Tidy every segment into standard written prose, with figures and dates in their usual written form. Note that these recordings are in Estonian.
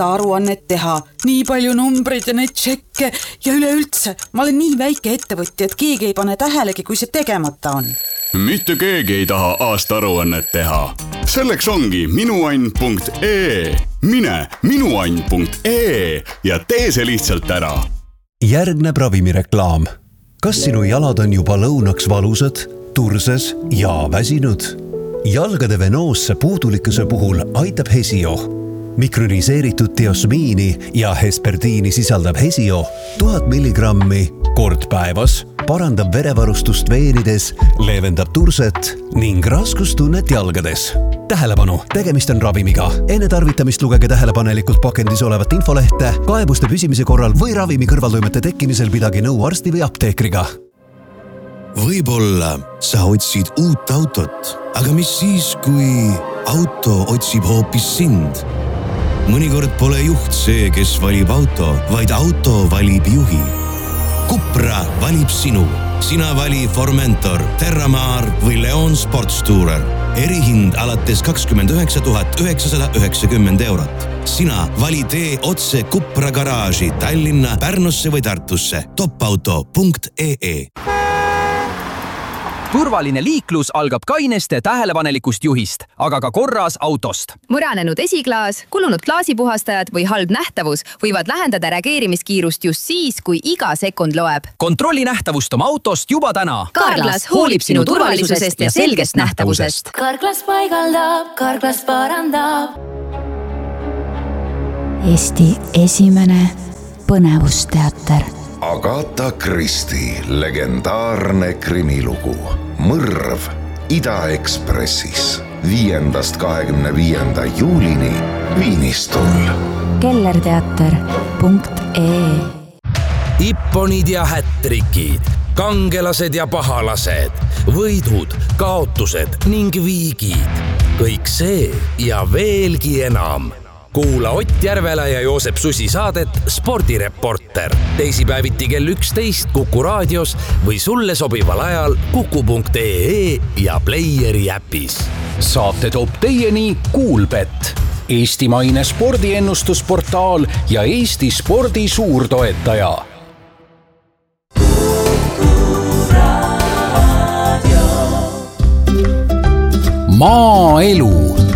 aastaaruannet teha. Nii palju numbreid ja neid tšekke ja üleüldse. Ma olen nii väike ettevõtja, et keegi ei pane tähelegi, kui see tegemata on. Mitte keegi ei taha aastaaruannet teha. Selleks ongi minuann.ee. Mine minuann.ee ja tee see lihtsalt ära. Järgneb ravimireklaam. Kas sinu jalad on juba lõunaks valusad, turses ja väsinud? Jalgade venoosse puudulikkuse puhul aitab Hesio. Mikroniseeritud teosmiini ja hesperdiini sisaldab Hesio 1000 milligrammi kord päevas, parandab verevarustust veenides, leevendab turset ning raskustunnet jalgades. Tähelepanu, tegemist on ravimiga. Enne tarvitamist lugege tähelepanelikult pakendis olevat infolehte, kaebuste püsimise korral või ravimi kõrvaltoimete tekkimisel pidage nõu arsti või apteekriga. Võib-olla sa otsid uut autot, aga mis siis, kui auto otsib hoopis sind? Mõnikord pole juht see, kes valib auto, vaid auto valib juhi. Cupra valib sinu. Sina vali Formentor, Terramar või Leon Sportstourer. Erihind alates 29 990 eurot. Sina vali tee otse Cupra garaaži Tallinna, Pärnusse või Tartusse. Topauto.ee. Turvaline liiklus algab kaineste tähelepanelikust juhist, aga ka korras autost. Mõranenud esiklaas, kulunud klaasipuhastajad või halb nähtavus võivad lähendada reageerimiskiirust just siis, kui iga sekund loeb. Kontrolli nähtavust oma autost juba täna. Carglass hoolib sinu turvalisusest ja selgest nähtavusest. Carglass paigaldab, Carglass parandab. Eesti esimene põnevusteater. Agatha Christie legendaarne krimilugu Mõrv Ida-Ekspressis 5.–25. juulini Viinistul. kellerteater.ee. Ipponid ja hättrikid, kangelased ja pahalased, võidud, kaotused ning viigid. Kõik see ja veelgi enam. Kuula Ott Järvela ja Joosep Susi saadet Spordireporter. Teisipäeviti kell 11 Kuku raadios või sulle sobival ajal kuku.ee ja Playeri äpis. Saate toob teieni Kuulbet, eestimaine spordiennustusportaal ja Eesti spordi suurtoetaja. Maaelu.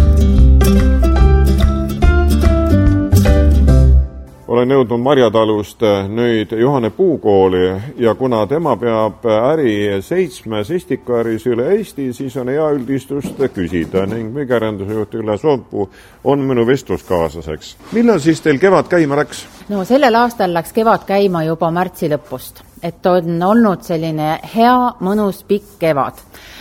Olen jõudnud Marjatalust nüüd Juhane Puukooli ja kuna tema peab äri 7 istikuäris üle Eesti, siis on hea üldistust küsida ning müügiarenduse juht Ülle Soopuu on minu vestluskaaslaseks. Millal siis teil kevad käima läks? No sellel aastal läks kevad käima juba märtsi lõpust, et on olnud selline hea, mõnus pikk kevad.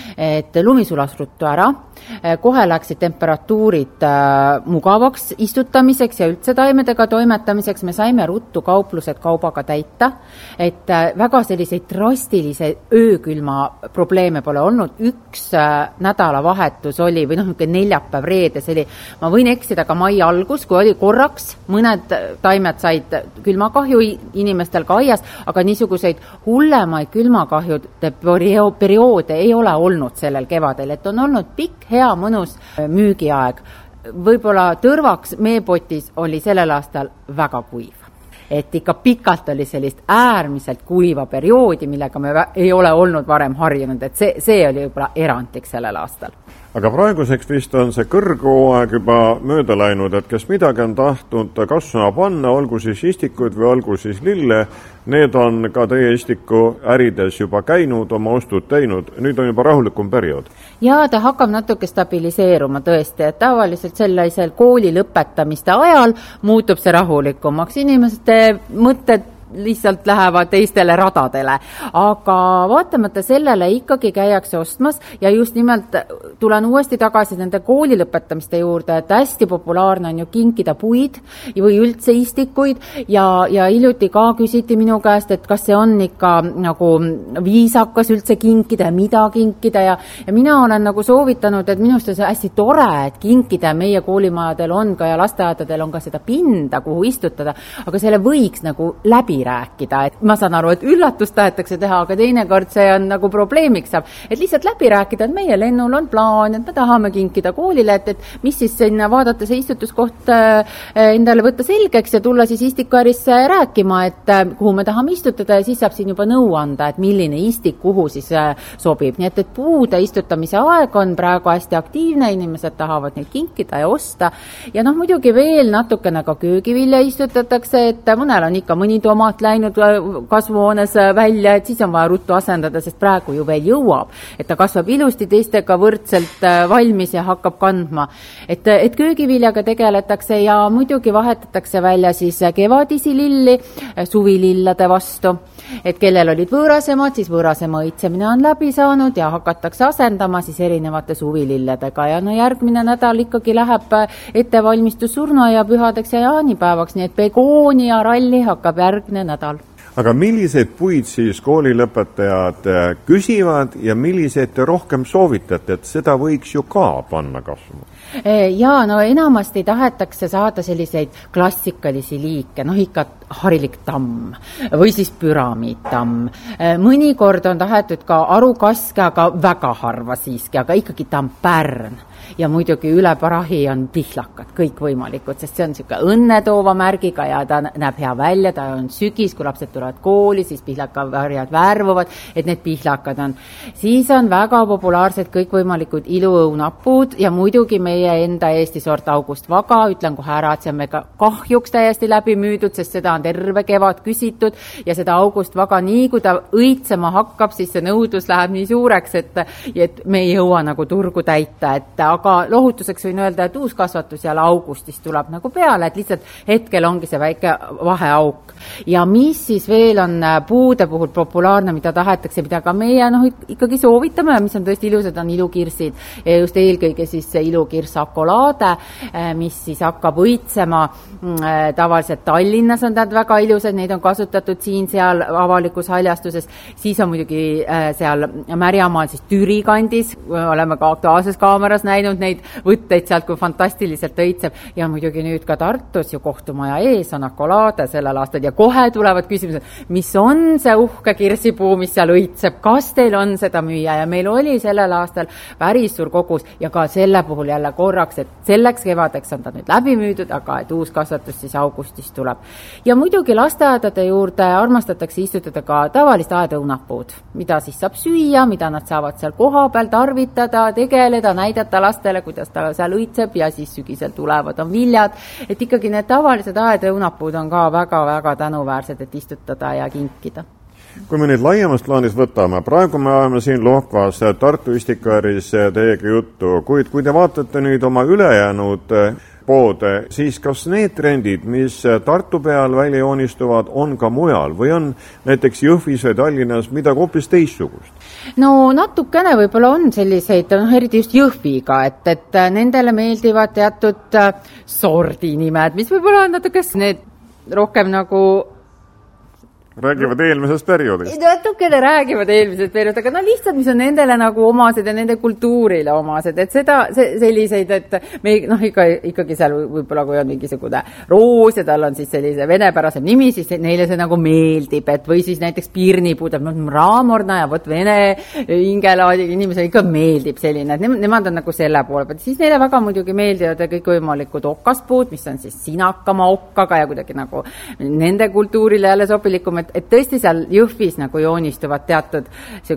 Et lumi sulas ruttu ära, kohe läksid temperatuurid mugavaks istutamiseks ja üldse taimedega toimetamiseks. Me saime ruttu kauplused kaubaga täita, et väga selliseid drastilise öökülma probleeme pole olnud. Üks nädalavahetus oli, või neljapäev, reede, see oli, ma võin eksida ka mai algus, kui oli korraks, mõned taimed said külmakahju inimestel ka aias, aga niisuguseid hullemaid külmakahjude perioode ei ole olnud sellel kevadel, et on olnud pikk, hea, mõnus müügiaeg. Võib-olla tõrvaks meepotis oli sellel aastal väga kuiv. Et ikka pikalt oli sellist äärmiselt kuiva perioodi, millega me ei ole olnud varem harjunud, et see oli juba erandlik sellel aastal. Aga praeguseks vist on see kõrghooaeg juba mööda läinud, et kes midagi on tahtnud kasvama panna, olgu siis istikuid või olgu siis lille, need on ka teie istiku ärides juba käinud, oma ostud teinud, nüüd on juba rahulikum periood. Ja ta hakkab natuke stabiliseeruma tõesti, et tavaliselt sellisel kooli lõpetamiste ajal muutub see rahulikumaks, inimeste mõtted lihtsalt lähevad teistele radadele. Aga vaatamata sellele ikkagi käiakse ostmas ja just nimelt tulen uuesti tagasi nende kooli lõpetamiste juurde, et hästi populaarne on ju kinkida puid või üldse istikuid ja hiljuti ka küsiti minu käest, et kas see on ikka nagu viisakas üldse kinkida ja mida kinkida ja mina olen nagu soovitanud, et minust on see hästi tore, et kinkida meie koolimajadel on ka ja lasteaedadel on ka seda pinda, kuhu istutada, aga selle võiks nagu läbi rääkida, et ma saan aru, et üllatust tahetakse teha, aga teinekord see on nagu probleemiks saab, et lihtsalt läbi rääkida, et meie lennul on plaan, et me tahame kinkida koolile, et mis siis sinna vaadata see istutuskoht endale võtta selgeks ja tulla siis istikuärisse rääkima, et kuhu me tahame istutada ja siis saab siin juba nõu anda, et milline istik kuhu siis sobib. Nii et puude istutamise aeg on praegu hästi aktiivne, inimesed tahavad neid kinkida ja osta ja muidugi veel natukene ka köögivilja istutatakse, et mõnel on ikka mõni tomat läinud kasvuhoones välja, et siis on vaja ruttu asendada, sest praegu ju veel jõuab, et ta kasvab ilusti teistega võrdselt valmis ja hakkab kandma. Et köögiviljaga tegeletakse ja muidugi vahetatakse välja siis kevadisi lilli suvilillade vastu, et kellel olid võõrasemad, siis võõrasema õitsemine on läbi saanud ja hakatakse asendama siis erinevate suvililledega ja järgmine nädal ikkagi läheb ettevalmistus surnuaia pühadeks ja jaanipäevaks, nii et begoonia ralli hakkab järgne nädal. Aga milliseid puid siis koolilõpetajad küsivad ja milliseid te rohkem soovitate, et seda võiks ju ka panna kasvama? Jaa, enamasti tahetakse saada selliseid klassikalisi liike, ikka harilik tamm või siis püramiidtamm. Mõnikord on tahetud ka arukaske, aga väga harva siiski, aga ikkagi tampärn. Ja muidugi üle parahi on pihlakad, kõik võimalikud, sest see on selline õnnetoova märgiga ja ta näeb hea välja, ta on sügis, kui lapsed tulevad kooli, siis pihlakavarjad värvuvad, et need pihlakad on. Siis on väga populaarsed kõikvõimalikud iluõunapud ja muidugi meie enda Eesti sort August Vaga, ütlen kohe ära, et see on mega kahjuks täiesti läbi müüdud, sest seda on terve kevad küsitud ja seda August Vaga nii, kui ta õitsema hakkab, siis see nõudlus läheb nii suureks, et me ei jõua nagu turgu täita, aga lohutuseks võin öelda, et uus kasvatus jälle augustis tuleb nagu peale, et lihtsalt hetkel ongi see väike vaheauk. Ja mis siis veel on puude puhul populaarne, mida tahetakse, mida ka meie ikkagi soovitame, mis on tõesti ilusad, on ilukirsid. Ja just eelkõige siis see ilukirs akolaade, mis siis hakkab õitsema. Tavaliselt Tallinnas on nad väga ilusad, neid on kasutatud siin-seal avalikus haljastuses. Siis on muidugi seal Märjamaal siis Türi kandis, oleme ka Aktuaalses Kaameras näinud neid võtteid sealt, kui fantastiliselt õitseb. Ja muidugi nüüd ka Tartus ju kohtumaja ees on akolaade sellel aastal ja kohe tulevad küsimused, mis on see uhke kirsipuu, mis seal õitseb, kas teil on seda müüa ja meil oli sellel aastal päris suur kogus ja ka selle puhul jälle korraks, et selleks kevadeks on ta nüüd läbi müüdud, aga et uus kasvatus siis augustis tuleb. Ja muidugi lasteaedade juurde armastatakse istutada ka tavalist aedeõunapuud, mida siis saab süüa, mida nad saavad seal koha peal tarvitada, tegeleda, näidata lastele, kuidas ta seal õitseb ja siis sügisel tulevad on viljad, et ikkagi need tavalised aedeõunapuud on ka väga-väga tänuväärsed, et istutada ja kinkida. Kui me nüüd laiemast plaanis võtame, praegu me oleme siin Lohvas Tartu istikuäris teiega juttu, kuid kui te vaatate nüüd oma ülejäänud poode, siis kas need trendid, mis Tartu peal välja joonistuvad, on ka mujal või on näiteks Jõhvis või Tallinnas midagi hoopis teistsugust? Natukene võib-olla on selliseid, eriti just Jõhviga, et nendele meeldivad teatud sordinimed, mis võib-olla on natuke need rohkem nagu räägivad eelmisest perioodist. Natukene räägivad eelmisest perioodist, aga lihtsalt, mis on nendele nagu omased ja nende kultuurile omased, et seda selliseid, et me ikkagi seal võib-olla, kui on mingisugune roos ja tal on siis sellise venepärasem nimi, siis neile see nagu meeldib, et või siis näiteks piirnipuud, raamorna ja võt vene hingelaadiga inimesele ikka meeldib selline, et nemad on nagu selle poole pealt. Siis neile väga muidugi meeldivad kõik võimalikud okkaspuud, mis on siis sinakama okkaga ja kuidagi nagu nende kultuurile jälle sobilikum, et tõesti seal Jõhvis nagu joonistuvad teatud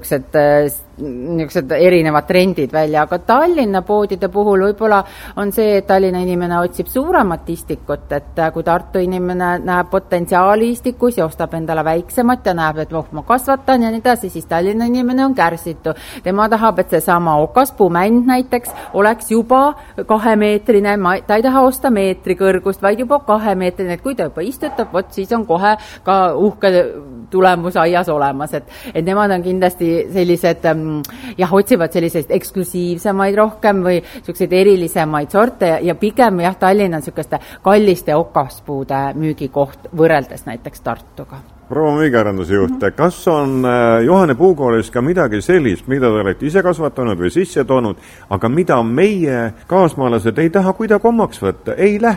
niisugused erinevad trendid välja, aga Tallinna poodide puhul võib-olla on see, et Tallinna inimene otsib suuremat istikut, et kui Tartu inimene näeb potentsiaali istikus ja ostab endale väiksemat ja näeb, et ma kasvatan ja nii edasi, siis Tallinna inimene on kärsitu. Tema tahab, et see sama okaspuumänd näiteks oleks juba 2-meetrine, ta ei taha osta meetri kõrgust, vaid juba 2-meetrine, et kui ta juba istutab, siis on kohe ka uhke tulemus aias olemas, et nemad on kindlasti sellised, otsivad selliseid eksklusiivsemaid rohkem või selliseid erilisemaid sorte ja pigem Tallinn on selliseste kalliste okaspuude müügikoht võrreldes näiteks Tartuga. Proua müügiarenduse juht, kas on Juhane puukoolis ka midagi sellist, mida te olete ise kasvatanud või sisse toonud, aga mida meie kaasmaalased ei taha kuidagi omaks võtta, ei lähe?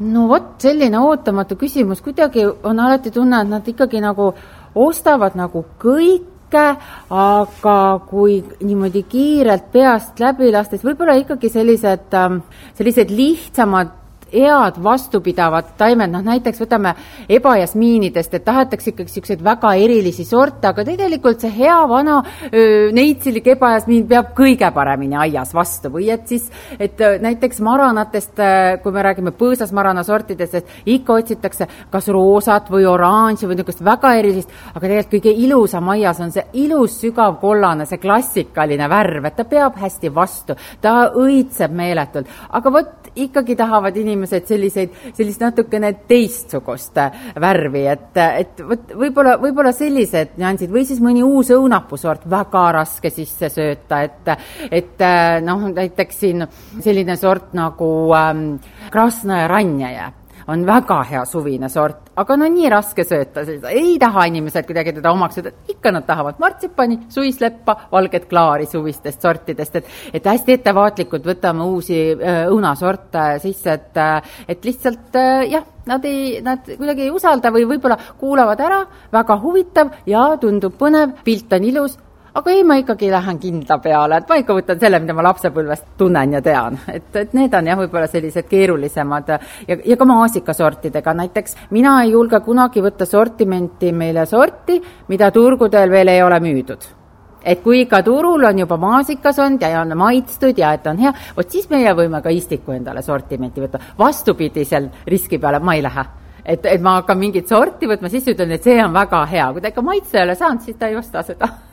no vot, selline ootamatu küsimus, kuidagi on alati tunne, et nad ikkagi nagu ostavad nagu kõike, aga kui niimoodi kiirelt peast läbi lastes, võib-olla ikkagi sellised lihtsamad head vastupidavad taimed, näiteks võtame ebajasmiinidest, et tahetakse ikkagi sellised väga erilisi sorte, aga tegelikult see hea vana neitsilik ebajasmiin peab kõige paremini aias vastu või et siis, et näiteks maranatest, kui me räägime põõsasmarana sortidest, et ikka otsitakse kas roosat või oranži või niisugust väga erilist, aga tegelikult kõige ilusam aias on see ilus sügav kollane, see klassikaline värv, et ta peab hästi vastu, ta õitseb meeletult, aga vot ikkagi tahavad inimesed sellist natukene teistsugust värvi, et võib-olla sellised nüansid või siis mõni uus õunapusort väga raske sisse sööta, et näiteks siin selline sort nagu Krasna ja Ranjaja on väga hea suvine sort, aga nii raske sööta, ei taha inimesed kuidagi teda omaks, ikka nad tahavad martsipani, suisleppa, valget klaari suvistest sortidest, et hästi ettevaatlikult võtame uusi õunasorte sisse, et lihtsalt nad kuidagi ei usalda või võib-olla kuulavad ära, väga huvitav ja tundub põnev, pilt on ilus, aga ei, ma ikkagi lähen kindla peale, et ma ikka võtan selle, mida ma lapsepõlvest tunnen ja tean. Et need on võib-olla sellised keerulisemad ja ka maasikasortidega. Näiteks mina ei julge kunagi võtta sortimenti meile sorti, mida turgudel veel ei ole müüdud. Et kui ikka turul on juba maasikas olnud ja on maitstud ja et on hea, vot siis meie võime ka istiku endale sortimenti võtta. Vastupidisel riski peale ma ei lähe. Et ma hakkan mingit sorti võtma, siis ütlen, et see on väga hea. Kui ta ikka maitse ei ole saanud, siis ta ei osta seda.